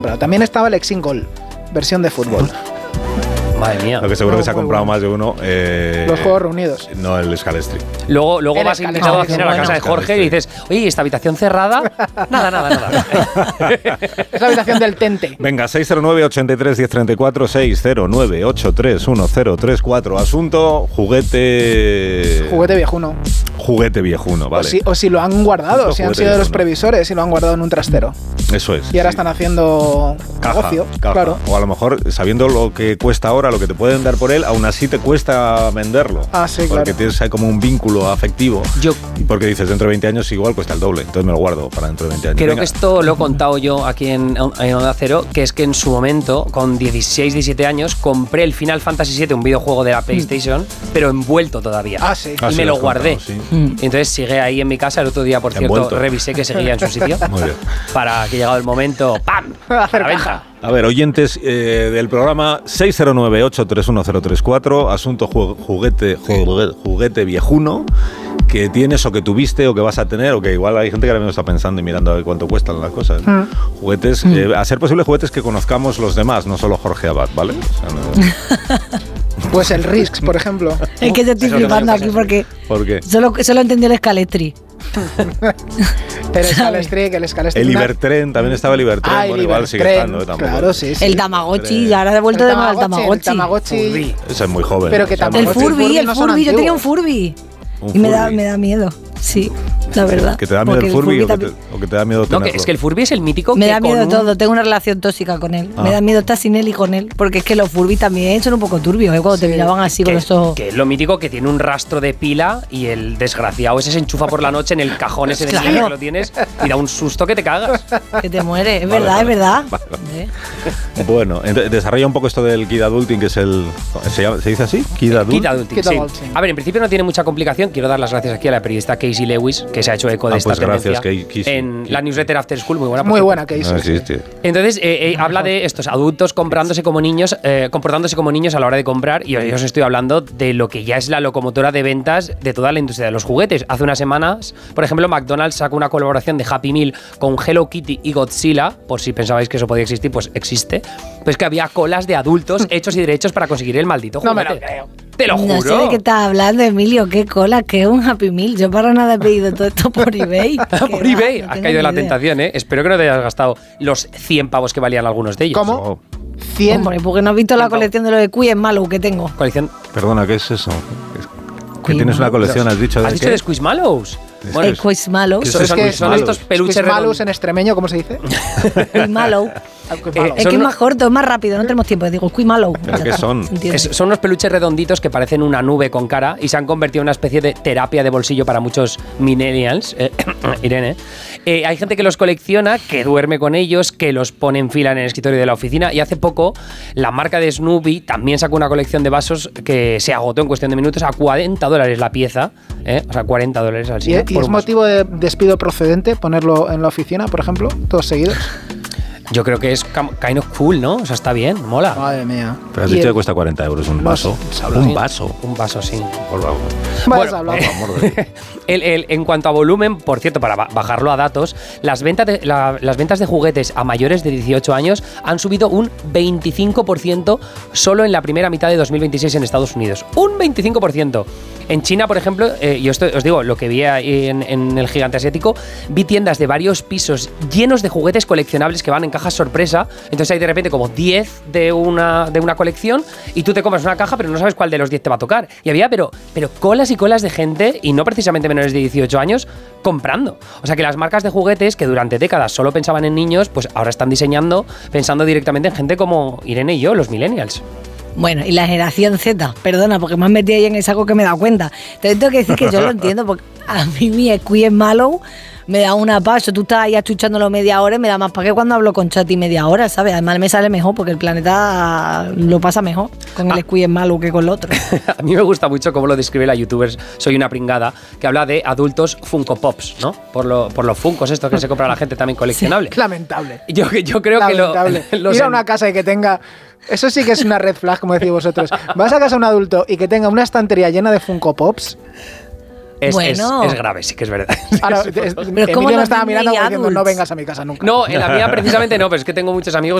Pero también estaba el Exingol, versión de fútbol. Madre mía. Lo que seguro que se ha comprado más de uno. Los Juegos Reunidos. No, el Scalestri. Luego vas invitado a cenar a la casa de Jorge y dices, oye, ¿esta habitación cerrada? Nada. Es la habitación del Tente. Venga, 609-83-1034, 609-83-1034. Asunto, juguete viejuno. Juguete viejuno, vale. O si lo han guardado, si han sido de los previsores y lo han guardado en un trastero. Eso es. Y ahora están haciendo negocio, claro. O a lo mejor, sabiendo lo que cuesta ahora, lo que te pueden dar por él, aún así te cuesta venderlo. Ah, sí, claro. Porque tienes ahí como un vínculo afectivo. Y porque dices, dentro de 20 años igual cuesta el doble. Entonces me lo guardo para dentro de 20 años. Creo que esto lo he contado yo aquí en Onda Cero, que es que en su momento, con 16, 17 años, compré el Final Fantasy VII, un videojuego de la PlayStation, pero envuelto todavía. Ah, sí. Y me lo guardé. Contado, sí. Y entonces sigue ahí en mi casa. El otro día, por cierto, revisé que seguía en su sitio. Muy bien. Para que llegado el momento, ¡pam! A hacer la venta. A ver, oyentes del programa 609-831-034, asunto juguete viejuno que tienes o que tuviste o que vas a tener, o que igual hay gente que ahora mismo está pensando y mirando a ver cuánto cuestan las cosas. Juguetes, a ser posible juguetes que conozcamos los demás, no solo Jorge Abad, ¿vale? O sea, no... Pues el Risks, por ejemplo. Es que te estoy flipando aquí porque ¿Por qué? Solo entendí el Scalestri. El Scalestri. El Ibertren, también estaba el Ibertren, bueno, igual sigue estando tampoco. Claro, sí. El Tamagotchi, ahora he vuelto de moda el Tamagotchi. Ese es muy joven. Pero que el Furby, yo tenía un Furby. Y me da miedo, sí, la verdad. ¿Que te da miedo el Furby o que te da miedo tenerlo? No, es que el Furby es el mítico me da miedo todo, tengo una relación tóxica con él. Me da miedo estar sin él y con él, porque es que los Furby también son un poco turbios, cuando te miraban así con eso. Que es lo mítico, que tiene un rastro de pila y el desgraciado ese se enchufa por la noche en el cajón ese de que lo tienes y da un susto que te cagas. Que te mueres, es verdad. Vale. Bueno, desarrolla un poco esto del Kid Adulting, que es el... ¿Se dice así? Kid Adulting. Sí. A ver, en principio no tiene mucha complicación. Quiero dar las gracias aquí a la periodista Casey Lewis, que se ha hecho eco de esta tendencia en la newsletter After School, muy buena. Muy buena, Casey. Entonces, habla de estos adultos comportándose como niños a la hora de comprar, y os estoy hablando de lo que ya es la locomotora de ventas de toda la industria de los juguetes. Hace unas semanas, por ejemplo, McDonald's sacó una colaboración de Happy Meal con Hello Kitty y Godzilla, por si pensabais que eso podía existir, pues existe. Pues que había colas de adultos hechos y derechos para conseguir el maldito juguete. No me lo creo. Te lo juro. No sé de qué estás hablando, Emilio. ¿Qué cola? ¿Qué es un Happy Meal? Yo para nada he pedido todo esto por eBay. Por eBay. Has caído en la tentación, ¿eh? Espero que no te hayas gastado los 100 pavos que valían algunos de ellos. ¿Cómo? 100. Hombre, porque no has visto la colección de los de Squishmallows que tengo. Colección. Perdona, ¿qué es eso? Que tienes una colección, has dicho. ¿Has dicho de Squishmallows? Bueno, Squishmallows. Son estos peluches Squishmallows en extremeño, ¿cómo se dice? Squishmallows. Es que es más corto, es más rápido, no tenemos tiempo. Digo, Squishmallows. ¿Pero qué son? Son unos peluches redonditos que parecen una nube con cara y se han convertido en una especie de terapia de bolsillo para muchos millennials. Irene. Hay gente que los colecciona, que duerme con ellos, que los pone en fila en el escritorio de la oficina, y hace poco la marca de Snoopy también sacó una colección de vasos que se agotó en cuestión de minutos a $40 la pieza. O sea, $40 al sitio. ¿Y es motivo de despido procedente ponerlo en la oficina, por ejemplo, todos seguidos? Yo creo que es kind of cool, ¿no? O sea, está bien, mola. Madre mía. Pero has dicho que cuesta 40 euros un vaso. Un vaso. Un vaso, sí. Por favor. Bueno, en cuanto a volumen, por cierto, para bajarlo a datos, las ventas de juguetes a mayores de 18 años han subido un 25% solo en la primera mitad de 2026 en Estados Unidos. ¡Un 25%! En China, por ejemplo, yo os digo, lo que vi ahí en el gigante asiático, vi tiendas de varios pisos llenos de juguetes coleccionables que van en cajas sorpresa. Entonces hay de repente como 10 de una colección y tú te compras una caja pero no sabes cuál de los 10 te va a tocar. Y había pero colas y colas de gente, y no precisamente menores de 18 años, comprando. O sea que las marcas de juguetes que durante décadas solo pensaban en niños, pues ahora están pensando directamente en gente como Irene y yo, los millennials. Bueno, y la generación Z, perdona, porque me has metido ahí en ese saco que me he dado cuenta. Te tengo que decir que yo lo entiendo, porque a mí mi Squishmallows me da una paso. Tú estás ahí achuchándolo media hora y me da más para que cuando hablo con Chati media hora, ¿sabes? Además me sale mejor porque el planeta lo pasa mejor con el Squishmallows que con el otro. A mí me gusta mucho cómo lo describe la youtuber Soy una pringada, que habla de adultos Funko Pops, ¿no? Por los Funkos estos que se compra la gente también coleccionable. Sí, lamentable. Yo creo lamentable. que Ir a una casa y que tenga... Eso sí que es una red flag, como decís vosotros. Vas a casa de un adulto y que tenga una estantería llena de Funko Pops. Es grave, sí que es verdad. Ahora, ¿cómo Emilio lo me estaba hacen mirando muy como diciendo, no adults? vengas a mi casa nunca. No, en la mía precisamente no, pero es que tengo muchos amigos